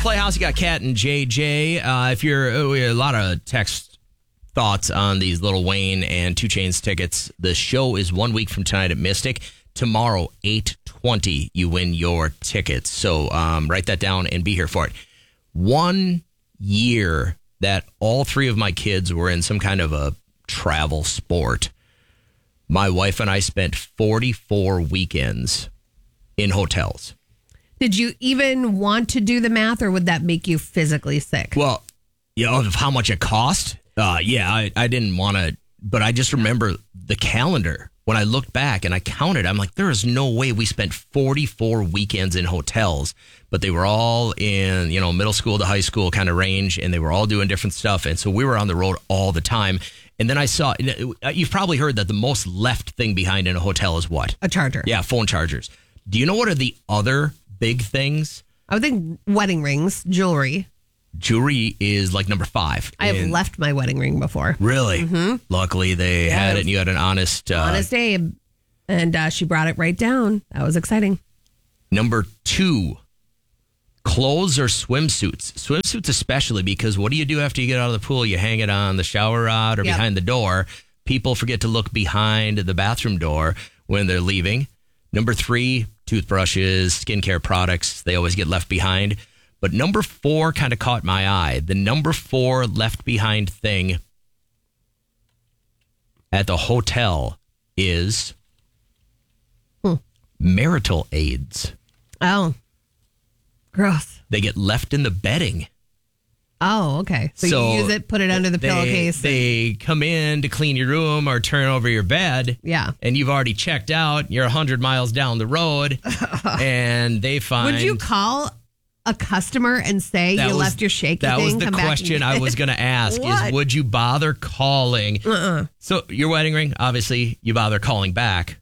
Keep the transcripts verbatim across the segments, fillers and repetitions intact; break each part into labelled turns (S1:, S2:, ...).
S1: Playhouse. You got Kat and J J. Uh, if you're oh, a lot of text thoughts on these Lil Wayne and two Chainz tickets. The show is one week from tonight at Mystic. Tomorrow, eight twenty, you win your tickets. So um, write that down and be here for it. One year that all three of my kids were in some kind of a travel sport, my wife and I spent forty-four weekends in hotels.
S2: Did you even want to do the math, or would that make you physically sick?
S1: Well, you know, of how much it cost? Uh, yeah, I, I didn't want to, but I just remember the calendar. When I looked back and I counted, I'm like, there is no way we spent forty-four weekends in hotels, but they were all in, you know, middle school to high school kind of range, and they were all doing different stuff. And so we were on the road all the time. And then I saw, you've probably heard that the most left thing behind in a hotel is what?
S2: A charger.
S1: Yeah, phone chargers. Do you know what are the other big things?
S2: I would think wedding rings, jewelry.
S1: Jewelry is like number five.
S2: I have
S1: and
S2: left my wedding ring before.
S1: Really?
S2: Mm-hmm.
S1: Luckily, they
S2: yeah,
S1: had it and you had an honest... Uh,
S2: honest Abe. And uh, she brought it right down. That was exciting.
S1: Number two, clothes or swimsuits. Swimsuits especially, because what do you do after you get out of the pool? You hang it on the shower rod or
S2: yep.
S1: behind the door. People forget to look behind the bathroom door when they're leaving. Number three, toothbrushes, skincare products. They always get left behind. But number four kind of caught my eye. The number four left behind thing at the hotel is
S2: hmm.
S1: marital aids.
S2: Oh, gross.
S1: They get left in the bedding.
S2: Oh, okay. So,
S1: so
S2: you use it, put it under the
S1: they,
S2: pillowcase.
S1: They come in to clean your room or turn over your bed.
S2: Yeah.
S1: And you've already checked out. You're one hundred miles down the road. And they find...
S2: Would you call a customer and say you
S1: was,
S2: left your shaky
S1: that
S2: thing?
S1: That was the question I was going to ask is, would you bother calling?
S2: Uh-uh.
S1: So your wedding ring, obviously, you bother calling back.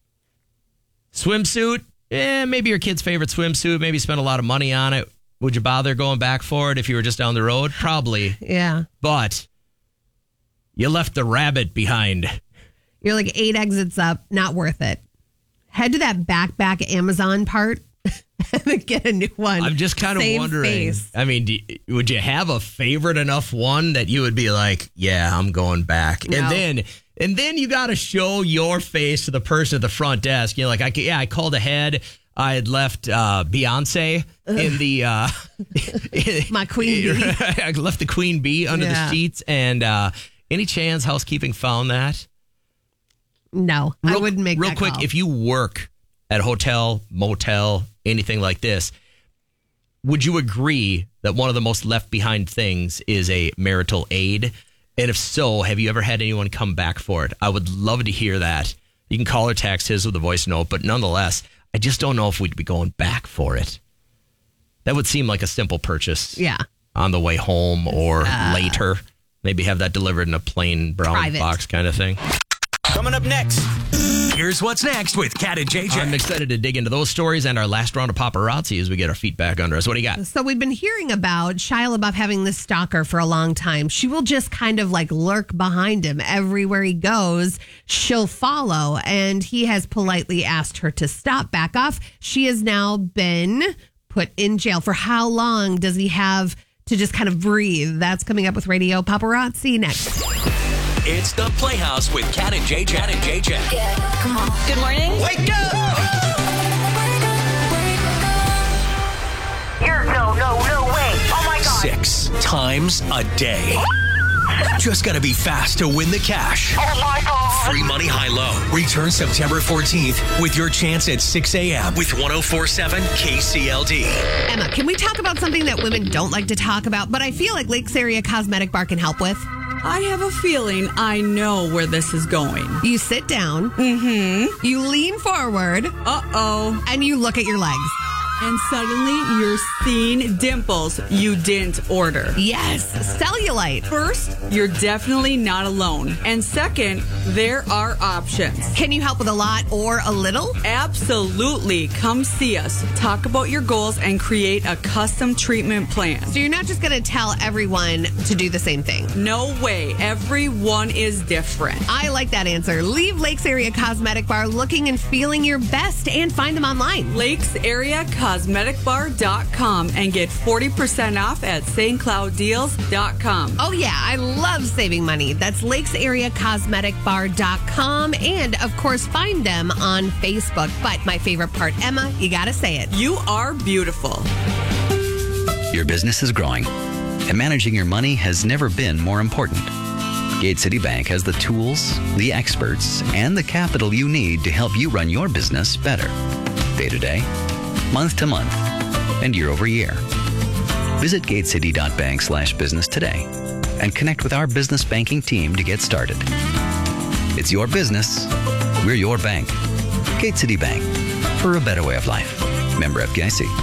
S1: Swimsuit, eh, maybe your kid's favorite swimsuit. Maybe you spent a lot of money on it. Would you bother going back for it if you were just down the road? Probably.
S2: Yeah.
S1: But you left the rabbit behind.
S2: You're like eight exits up. Not worth it. Head to that back, back Amazon part and then get a new one.
S1: I'm just kind of
S2: Same
S1: wondering.
S2: Face.
S1: I mean, do, would you have a favorite enough one that you would be like, yeah, I'm going back?
S2: No.
S1: And then and then you got to show your face to the person at the front desk. You're like, I, yeah, I called ahead. I had left uh, Beyonce in the... Uh,
S2: My queen bee.
S1: I left the queen bee under
S2: yeah.
S1: the sheets. And uh, any chance housekeeping found that?
S2: No,
S1: real,
S2: I wouldn't make
S1: real
S2: that
S1: quick,
S2: call.
S1: If you work at a hotel, motel, anything like this, would you agree that one of the most left behind things is a marital aid? And if so, have you ever had anyone come back for it? I would love to hear that. You can call or text his with a voice note, but nonetheless, I just don't know if we'd be going back for it. That would seem like a simple purchase.
S2: Yeah.
S1: On the way home or
S2: uh,
S1: later. Maybe have that delivered in a plain brown
S2: private.
S1: box kind of thing.
S3: Coming up next, here's what's next with Kat and J J.
S1: I'm excited to dig into those stories and our last round of paparazzi as we get our feet back under us. What do you got?
S2: So we've been hearing about Shia LaBeouf having this stalker for a long time. She will just kind of like lurk behind him everywhere he goes. She'll follow, and he has politely asked her to stop, back off. She has now been put in jail. For how long does he have to just kind of breathe? That's coming up with Radio Paparazzi next.
S3: It's the Playhouse with Kat and J J. Kat and J J.
S4: Yeah, come on. Good morning.
S3: Wake up!
S4: You're no, no, no way. Oh my God.
S3: Six times a day. Just gotta be fast to win the cash.
S4: Oh my God.
S3: Free money high-low. Return September fourteenth with your chance at six a.m. with one oh four point seven K C L D.
S2: Emma, can we talk about something that women don't like to talk about, but I feel like Lakes Area Cosmetic Bar can help with?
S5: I have a feeling I know where this is going.
S2: You sit down,
S5: Mm-hmm.
S2: you lean forward,
S5: Uh-oh.
S2: and you look at your legs.
S5: And suddenly you're seeing dimples you didn't order.
S2: Yes, cellulite.
S5: First, you're definitely not alone. And second, there are options.
S2: Can you help with a lot or a little?
S5: Absolutely. Come see us. Talk about your goals and create a custom treatment plan.
S2: So you're not just going to tell everyone to do the same thing.
S5: No way. Everyone is different.
S2: I like that answer. Leave Lakes Area Cosmetic Bar looking and feeling your best and find them online.
S5: Lakes Area Cosmetic cosmetic bar dot com and get forty percent off at Saint Cloud Deals dot com.
S2: Oh, yeah, I love saving money. That's lakes area cosmetic bar dot com. And, of course, find them on Facebook. But my favorite part, Emma, you got to say it.
S5: You are beautiful.
S6: Your business is growing, and managing your money has never been more important. Gate City Bank has the tools, the experts, and the capital you need to help you run your business better. Day to day, month to month, and year over year. Visit gatecity.bank slash business today and connect with our business banking team to get started. It's your business. We're your bank. Gate City Bank, for a better way of life. Member F D I C.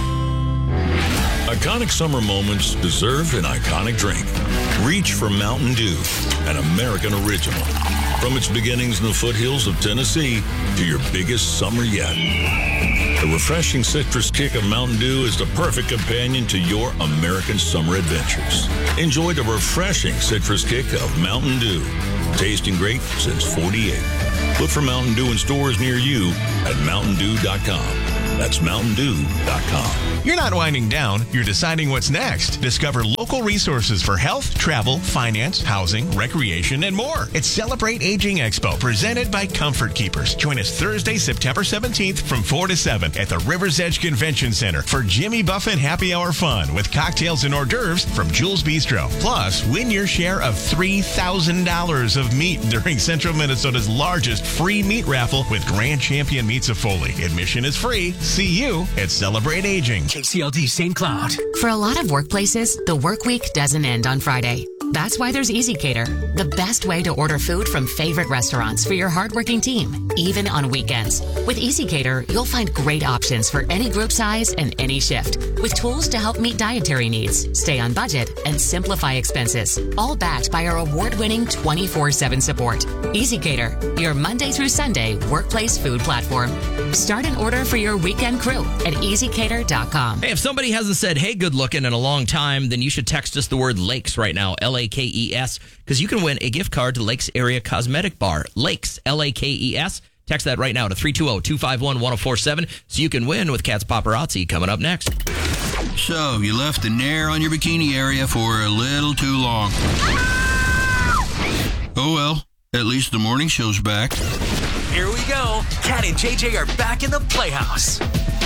S7: Iconic summer moments deserve an iconic drink. Reach for Mountain Dew, an American original. From its beginnings in the foothills of Tennessee to your biggest summer yet. The refreshing citrus kick of Mountain Dew is the perfect companion to your American summer adventures. Enjoy the refreshing citrus kick of Mountain Dew. Tasting great since forty-eight. Look for Mountain Dew in stores near you at mountain dew dot com. That's mountain dew dot com.
S8: You're not winding down, you're deciding what's next. Discover local resources for health, travel, finance, housing, recreation, and more. It's Celebrate Aging Expo, presented by Comfort Keepers. Join us Thursday, September seventeenth from four to seven at the River's Edge Convention Center for Jimmy Buffett Happy Hour fun with cocktails and hors d'oeuvres from Jules Bistro. Plus, win your share of three thousand dollars of meat during Central Minnesota's largest free meat raffle with Grand Champion Meats of Foley. Admission is free. See you at Celebrate Aging.
S3: K C L D Saint Cloud.
S9: For a lot of workplaces, the work week doesn't end on Friday. That's why there's EasyCater, the best way to order food from favorite restaurants for your hardworking team, even on weekends. With EasyCater, you'll find great options for any group size and any shift, with tools to help meet dietary needs, stay on budget, and simplify expenses, all backed by our award-winning twenty-four seven support. EasyCater, your Monday through Sunday workplace food platform. Start an order for your weekend crew at easy cater dot com.
S1: Hey, if somebody hasn't said, hey, good looking in a long time, then you should text us the word Lakes right now, L A K E S, because you can win a gift card to Lakes Area Cosmetic Bar. Lakes, L A K E S. Text that right now to three two zero, two five one, one zero four seven so you can win with Cat's Paparazzi coming up next.
S10: So, you left the Nair on your bikini area for a little too long. Oh well, at least the morning show's back.
S3: Here we go. Cat and J J are back in the Playhouse.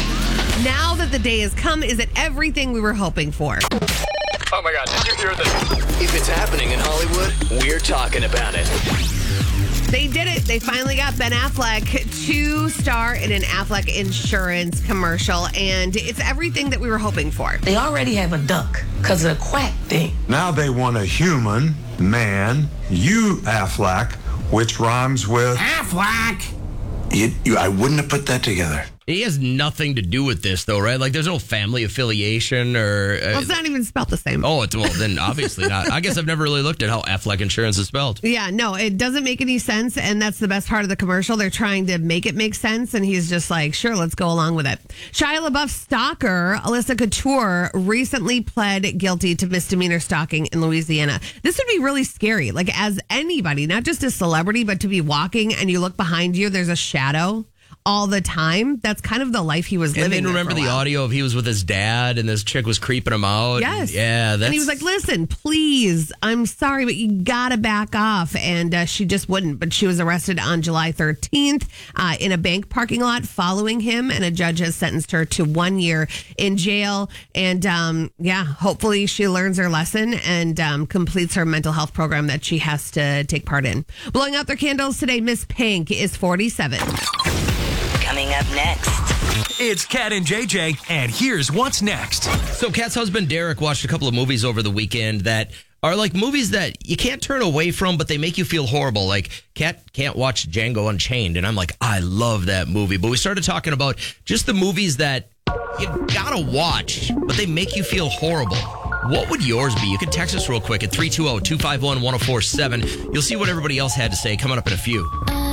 S2: Now that the day has come, is it everything we were hoping for?
S11: Oh my God, did you hear this?
S3: If it's happening in Hollywood, we're talking about it.
S2: They did it. They finally got Ben Affleck to star in an Affleck Insurance commercial, and it's everything that we were hoping for.
S12: They already have a duck because of the quack thing.
S13: Now they want a human, man, you Affleck, which rhymes with
S12: Affleck.
S13: You, you, I wouldn't have put that together.
S1: He has nothing to do with this, though, right? Like, there's no family affiliation or... Uh,
S2: well, it's not even spelled the same.
S1: Oh, it's, well, then obviously not. I guess I've never really looked at how Affleck Insurance is spelled.
S2: Yeah, no, it doesn't make any sense, and that's the best part of the commercial. They're trying to make it make sense, and he's just like, sure, let's go along with it. Shia LaBeouf's stalker, Alyssa Couture, recently pled guilty to misdemeanor stalking in Louisiana. This would be really scary, like, as anybody, not just a celebrity, but to be walking and you look behind you, there's a shadow all the time. That's kind of the life he was living.
S1: And then remember the audio of he was with his dad and this chick was creeping him out.
S2: Yes.
S1: Yeah. That's...
S2: And he was like, listen, please, I'm sorry, but you got to back off. And uh, she just wouldn't. But she was arrested on July thirteenth uh, in a bank parking lot following him. And a judge has sentenced her to one year in jail. And um, yeah, hopefully she learns her lesson and um, completes her mental health program that she has to take part in. Blowing out their candles today, Miss Pink is forty-seven.
S4: Coming up next,
S3: it's Cat and J J, and here's what's next.
S1: So Kat's husband Derek watched a couple of movies over the weekend that are like movies that you can't turn away from, but they make you feel horrible. Like Kat can't watch Django Unchained, and I'm like, I love that movie. But we started talking about just the movies that you gotta watch, but they make you feel horrible. What would yours be? You can text us real quick at three two zero, two five one, one zero four seven. You'll see what everybody else had to say coming up in a few.